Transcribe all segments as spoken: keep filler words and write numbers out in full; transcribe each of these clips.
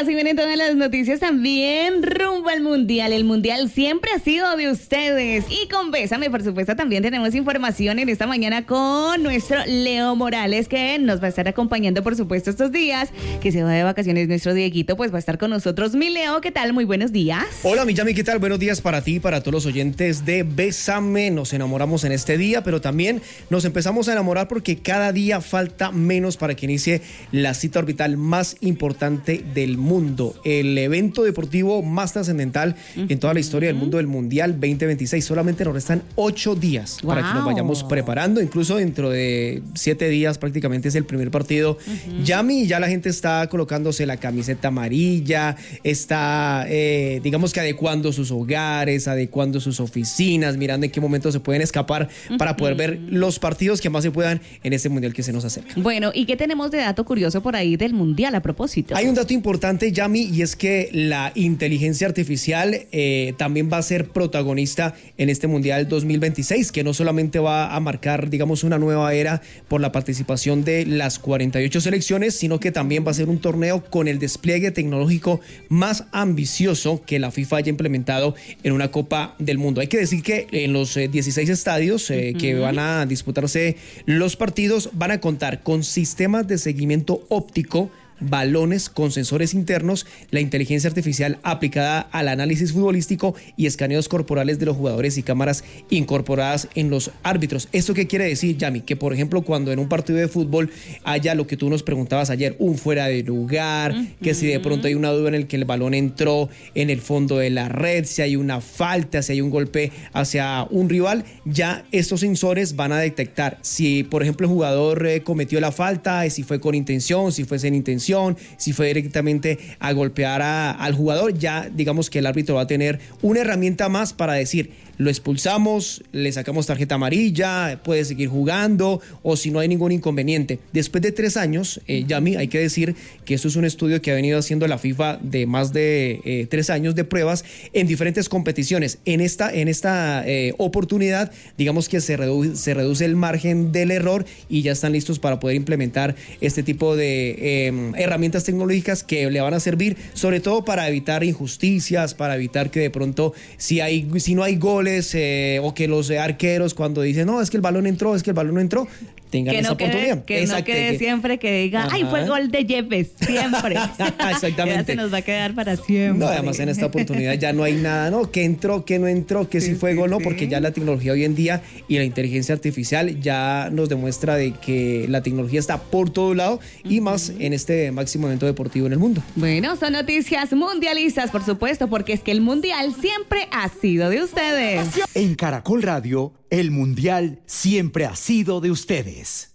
así vienen todas las noticias también rumbo al Mundial. El Mundial siempre ha sido de ustedes. Y con Bésame, por supuesto, también tenemos información en esta mañana con nuestro Leo Morales, que nos va a estar acompañando, por supuesto, estos días, que se va de vacaciones. Nuestro Dieguito, pues va a estar con nosotros. Mi Leo, ¿qué tal? Muy buenos días. Hola, mi Yami, ¿qué tal? Buenos días para ti y para todos los oyentes de Bésame. Nos enamoramos en este día, pero también nos empezamos a enamorar porque cada día falta menos para que inicie la cita orbital más importante del mundo, el evento deportivo más trascendental uh-huh. en toda la historia del mundo del Mundial veinte veintiséis. Solamente nos restan ocho días wow. para que nos vayamos preparando. Incluso dentro de siete días prácticamente es el primer partido. Uh-huh. Yami, ya la gente está colocándose la camiseta amarilla, está eh, digamos que adecuando sus hogares, adecuando sus oficinas, mirando en qué momento se pueden escapar uh-huh. para poder ver los partidos que más se puedan en este Mundial que se nos acerca. Bueno, ¿y qué tenemos de dato curioso por ahí del Mundial a propósito? Hay un dato importante, Yami, y es que la inteligencia artificial eh, también va a ser protagonista en este Mundial dos mil veintiséis, que no solamente va a marcar, digamos, una nueva era por la participación de las cuarenta y ocho selecciones, sino que también va a ser un torneo con el despliegue tecnológico más ambicioso que la FIFA haya implementado en una Copa del Mundo. Hay que decir que en los eh, dieciséis estadios eh, uh-huh. que van a disputarse los partidos van a contar con sistemas de seguimiento óptico, balones con sensores internos, la inteligencia artificial aplicada al análisis futbolístico y escaneos corporales de los jugadores y cámaras incorporadas en los árbitros. ¿Esto qué quiere decir, Yami? Que, por ejemplo, cuando en un partido de fútbol haya lo que tú nos preguntabas ayer, un fuera de lugar, uh-huh. que si de pronto hay una duda en el que el balón entró en el fondo de la red, si hay una falta, si hay un golpe hacia un rival, ya estos sensores van a detectar si, por ejemplo, el jugador eh, cometió la falta, si fue con intención, si fue sin intención, si fue directamente a golpear a, al jugador. Ya digamos que el árbitro va a tener una herramienta más para decir, lo expulsamos, le sacamos tarjeta amarilla, puede seguir jugando, o si no hay ningún inconveniente. Después de tres años, eh, Yami, hay que decir que esto es un estudio que ha venido haciendo la FIFA de más de eh, tres años de pruebas en diferentes competiciones. En esta, en esta eh, oportunidad, digamos que se reduce, se reduce el margen del error y ya están listos para poder implementar este tipo de eh, herramientas tecnológicas que le van a servir sobre todo para evitar injusticias, para evitar que de pronto si, hay, si no hay goles, Eh, o que los eh, arqueros cuando dicen no, es que el balón entró, es que el balón no entró, tengan que esa no quede, oportunidad. Que Exacto, no quede que... siempre que diga, ajá. ay, fue gol de Yepes, siempre. Exactamente. Ya se nos va a quedar para siempre. No, además en esta oportunidad ya no hay nada, ¿no? Que entró, que no entró, que sí, sí fue sí, gol, no, sí. porque ya la tecnología hoy en día y la inteligencia artificial ya nos demuestra de que la tecnología está por todo lado y uh-huh. más en este máximo evento deportivo en el mundo. Bueno, son noticias mundialistas, por supuesto, porque es que el Mundial siempre ha sido de ustedes. En Caracol Radio, el Mundial siempre ha sido de ustedes.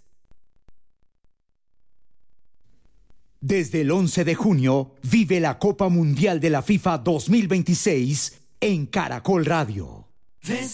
Desde el once de junio, vive la Copa Mundial de la FIFA dos mil veintiséis en Caracol Radio.